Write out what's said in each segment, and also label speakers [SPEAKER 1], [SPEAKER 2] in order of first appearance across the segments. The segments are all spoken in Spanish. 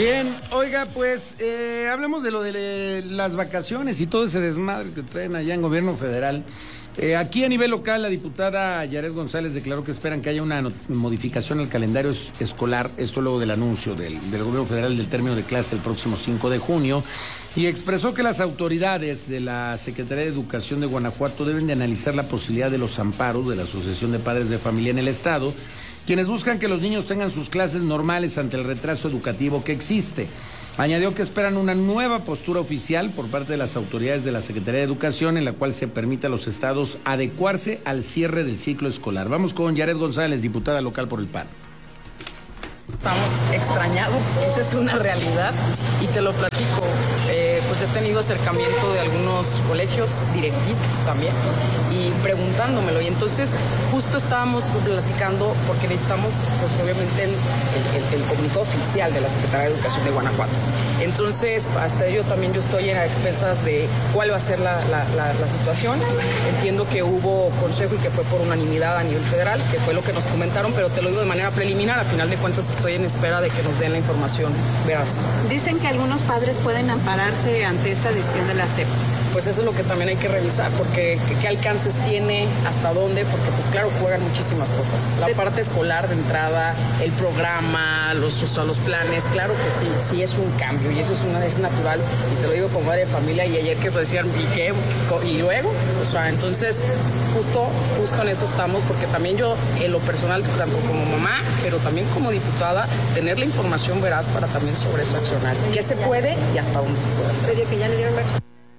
[SPEAKER 1] Bien, oiga, pues hablemos de lo de las vacaciones y todo ese desmadre que traen allá en gobierno federal. Aquí a nivel local, la diputada Yaret González declaró que esperan que haya una modificación al calendario escolar, esto luego del anuncio del gobierno federal del término de clase el próximo 5 de junio, y expresó que las autoridades de la Secretaría de Educación de Guanajuato deben de analizar la posibilidad de los amparos de la Asociación de Padres de Familia en el Estado, quienes buscan que los niños tengan sus clases normales ante el retraso educativo que existe. Añadió que esperan una nueva postura oficial por parte de las autoridades de la Secretaría de Educación en la cual se permita a los estados adecuarse al cierre del ciclo escolar. Vamos con Yaret González, diputada local por el PAN.
[SPEAKER 2] Estamos extrañados, esa es una realidad y te lo platico. Pues he tenido acercamiento de algunos colegios directivos también y preguntándomelo, y entonces justo estábamos platicando porque necesitamos pues obviamente el comunicado oficial de la Secretaría de Educación de Guanajuato. Entonces hasta ello también yo estoy a expensas de cuál va a ser la situación. Entiendo que hubo consejo y que fue por unanimidad a nivel federal, que fue lo que nos comentaron, pero te lo digo de manera preliminar. A final de cuentas estoy en espera de que nos den la información veraz.
[SPEAKER 3] Dicen que algunos padres pueden ampararse ante esta decisión de la SEP.
[SPEAKER 2] Pues eso es lo que también hay que revisar, porque qué alcances tiene, hasta dónde, porque pues claro, juegan muchísimas cosas. La parte escolar de entrada, el programa, los planes, claro que sí es un cambio y eso es natural. Y te lo digo como madre de familia, y ayer que decían, ¿y qué? ¿Y luego? O sea, entonces justo en eso estamos, porque también yo, en lo personal, tanto como mamá, pero también como diputada, tener la información veraz para también sobre eso accionar. ¿Qué se puede y hasta dónde se puede hacer?
[SPEAKER 3] Oye, que ya le dieron marcha.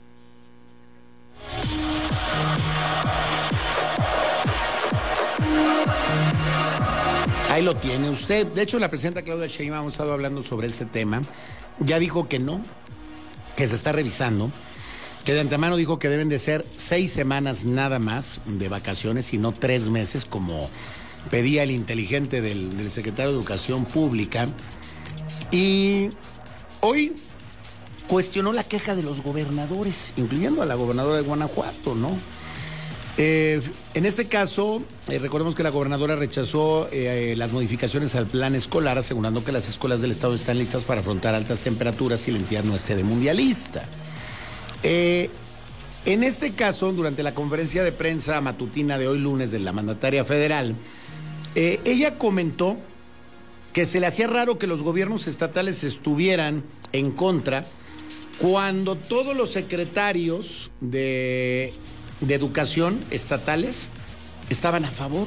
[SPEAKER 1] Ahí lo tiene usted. De hecho, la presidenta Claudia Sheinbaum ha estado hablando sobre este tema. Ya dijo que no, que se está revisando, que de antemano dijo que deben de ser 6 semanas nada más de vacaciones y no 3 meses, como pedía el inteligente del secretario de Educación Pública. Y hoy cuestionó la queja de los gobernadores, incluyendo a la gobernadora de Guanajuato, ¿no? En este caso, recordemos que la gobernadora rechazó las modificaciones al plan escolar, asegurando que las escuelas del estado están listas para afrontar altas temperaturas y la entidad no es sede mundialista. En este caso, durante la conferencia de prensa matutina de hoy lunes de la mandataria federal, ella comentó que se le hacía raro que los gobiernos estatales estuvieran en contra cuando todos los secretarios de educación estatales estaban a favor.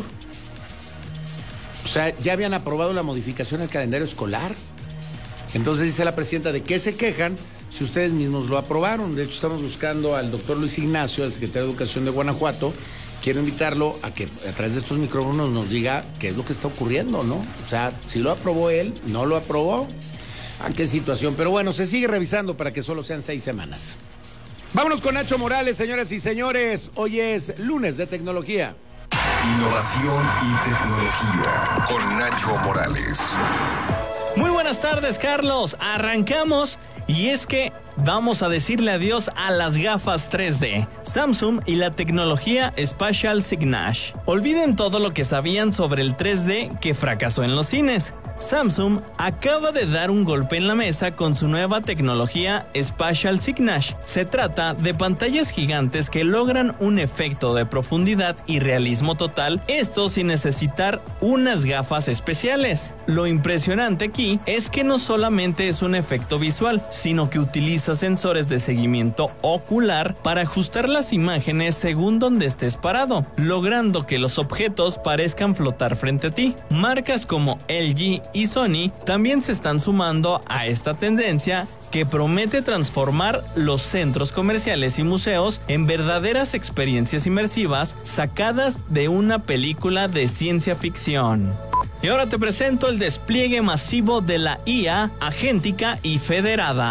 [SPEAKER 1] O sea, ya habían aprobado la modificación al calendario escolar. Entonces dice la presidenta, ¿de qué se quejan si ustedes mismos lo aprobaron? De hecho, estamos buscando al doctor Luis Ignacio, el secretario de Educación de Guanajuato. Quiero invitarlo a que a través de estos micrófonos nos diga qué es lo que está ocurriendo, ¿no? O sea, si lo aprobó él, no lo aprobó. ¿A qué situación? Pero bueno, se sigue revisando para que solo sean 6 semanas. Vámonos con Nacho Morales, señoras y señores. Hoy es lunes de tecnología.
[SPEAKER 4] Innovación y tecnología con Nacho Morales.
[SPEAKER 5] Muy buenas tardes, Carlos. Arrancamos. Y es que vamos a decirle adiós a las gafas 3D, Samsung y la tecnología Spatial Signage. Olviden todo lo que sabían sobre el 3D que fracasó en los cines. Samsung acaba de dar un golpe en la mesa con su nueva tecnología Spatial Signage. Se trata de pantallas gigantes que logran un efecto de profundidad y realismo total, esto sin necesitar unas gafas especiales. Lo impresionante aquí es que no solamente es un efecto visual, sino que utiliza sensores de seguimiento ocular para ajustar las imágenes según donde estés parado, logrando que los objetos parezcan flotar frente a ti. Marcas como LG y Sony también se están sumando a esta tendencia que promete transformar los centros comerciales y museos en verdaderas experiencias inmersivas sacadas de una película de ciencia ficción. Y ahora te presento el despliegue masivo de la IA agéntica y federada.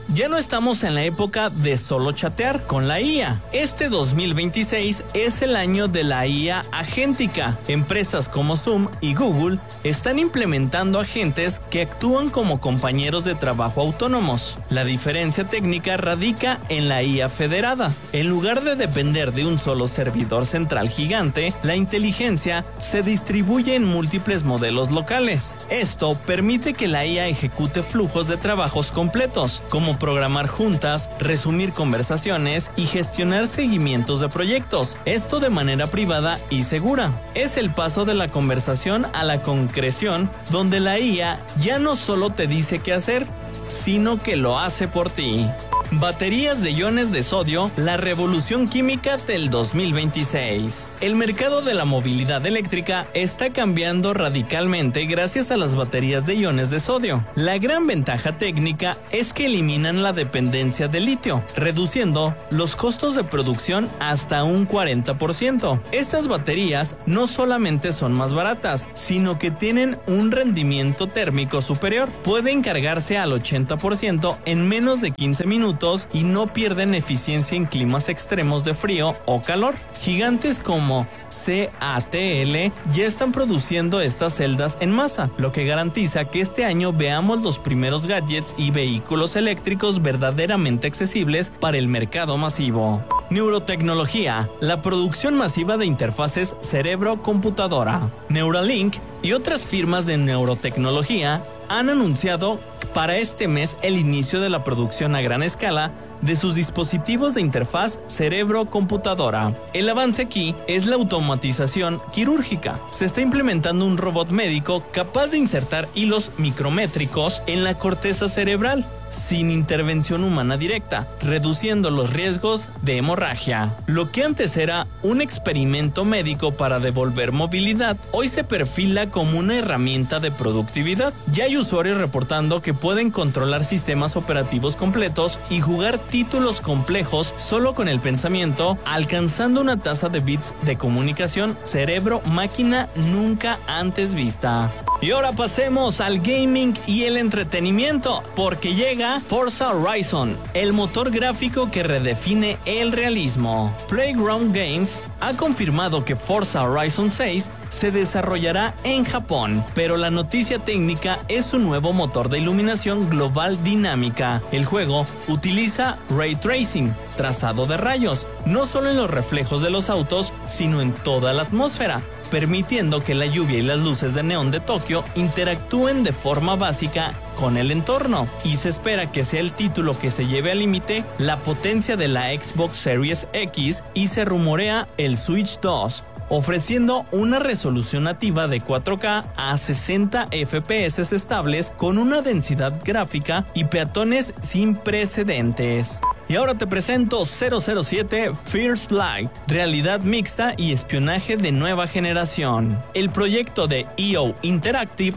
[SPEAKER 5] ya no estamos en la época de solo chatear con la IA. Este 2026 es el año de la IA agéntica. Empresas como Zoom y Google están implementando agentes que actúan como compañeros de trabajo autónomos. La diferencia técnica radica en la IA federada. En lugar de depender de un solo servidor central gigante, la inteligencia se distribuye en múltiples modelos locales. Esto permite que la IA ejecute flujos de trabajos completos, como programar juntas, resumir conversaciones y gestionar seguimientos de proyectos. Esto de manera privada y segura. Es el paso de la conversación a la concreción, donde la IA ya no solo te dice qué hacer, sino que lo hace por ti. Baterías de iones de sodio, la revolución química del 2026. El mercado de la movilidad eléctrica está cambiando radicalmente gracias a las baterías de iones de sodio. La gran ventaja técnica es que eliminan la dependencia del litio, reduciendo los costos de producción hasta un 40%. Estas baterías no solamente son más baratas, sino que tienen un rendimiento térmico superior. Pueden cargarse al 80% en menos de 15 minutos y no pierden eficiencia en climas extremos de frío o calor. Gigantes como CATL ya están produciendo estas celdas en masa, lo que garantiza que este año veamos los primeros gadgets y vehículos eléctricos verdaderamente accesibles para el mercado masivo. Neurotecnología, la producción masiva de interfaces cerebro-computadora. Neuralink y otras firmas de neurotecnología han anunciado para este mes el inicio de la producción a gran escala de sus dispositivos de interfaz cerebro-computadora. El avance aquí es la automatización quirúrgica. Se está implementando un robot médico capaz de insertar hilos micrométricos en la corteza cerebral, sin intervención humana directa, reduciendo los riesgos de hemorragia. Lo que antes era un experimento médico para devolver movilidad, hoy se perfila como una herramienta de productividad. Ya hay usuarios reportando que pueden controlar sistemas operativos completos y jugar títulos complejos solo con el pensamiento, alcanzando una tasa de bits de comunicación cerebro-máquina nunca antes vista. Y ahora pasemos al gaming y el entretenimiento, porque llega Forza Horizon, el motor gráfico que redefine el realismo. Playground Games ha confirmado que Forza Horizon 6 se desarrollará en Japón, pero la noticia técnica es su nuevo motor de iluminación global dinámica. El juego utiliza Ray Tracing, trazado de rayos, no solo en los reflejos de los autos, sino en toda la atmósfera, permitiendo que la lluvia y las luces de neón de Tokio interactúen de forma básica con el entorno, y se espera que sea el título que se lleve al límite la potencia de la Xbox Series X, y se rumorea el Switch 2, ofreciendo una resolución nativa de 4K a 60 FPS estables con una densidad gráfica y peatones sin precedentes. Y ahora te presento 007 First Light, realidad mixta y espionaje de nueva generación. El proyecto de EO Interactive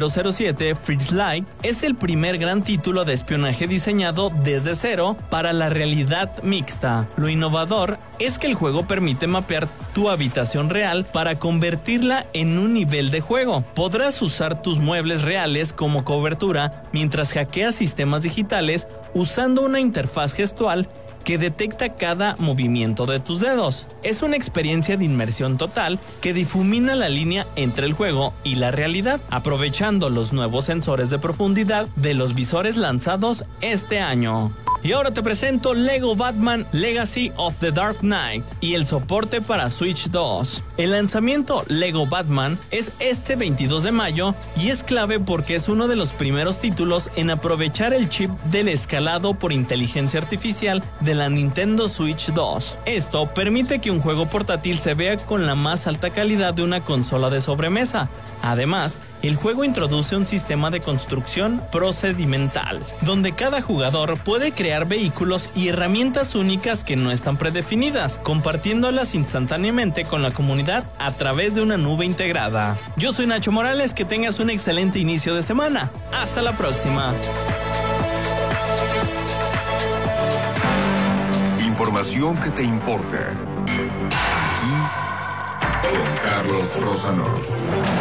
[SPEAKER 5] 007 First Light es el primer gran título de espionaje diseñado desde cero para la realidad mixta. Lo innovador es que el juego permite mapear tu habitación real para convertirla en un nivel de juego. Podrás usar tus muebles reales como cobertura mientras hackeas sistemas digitales usando una interfaz gestual que detecta cada movimiento de tus dedos. Es una experiencia de inmersión total que difumina la línea entre el juego y la realidad, aprovechando los nuevos sensores de profundidad de los visores lanzados este año. Y ahora te presento Lego Batman Legacy of the Dark Knight y el soporte para Switch 2. El lanzamiento Lego Batman es este 22 de mayo y es clave porque es uno de los primeros títulos en aprovechar el chip del escalado por inteligencia artificial de la Nintendo Switch 2. Esto permite que un juego portátil se vea con la más alta calidad de una consola de sobremesa. Además, el juego introduce un sistema de construcción procedimental, donde cada jugador puede crear vehículos y herramientas únicas que no están predefinidas, compartiéndolas instantáneamente con la comunidad a través de una nube integrada. Yo soy Nacho Morales, que tengas un excelente inicio de semana. Hasta la próxima.
[SPEAKER 4] Información que te importa. Aquí con Carlos Rosanov.